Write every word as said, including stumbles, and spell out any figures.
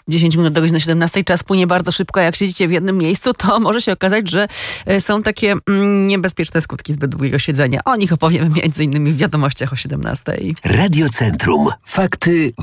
dziesięć minut do godziny siedemnastej. Czas płynie bardzo szybko. Jak siedzicie w jednym miejscu, to może się okazać, że są takie mm, niebezpieczne skutki zbyt długiego siedzenia. O nich opowiemy między innymi w wiadomościach o siedemnastej. Radio Centrum. Fakty